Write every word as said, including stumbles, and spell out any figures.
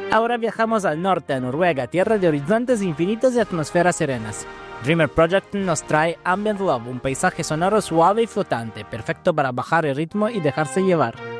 Ahora viajamos al norte, a Noruega, tierra de horizontes infinitos y atmósferas serenas. Dreamer Project nos trae Ambient Love, un paisaje sonoro suave y flotante, perfecto para bajar el ritmo y dejarse llevar.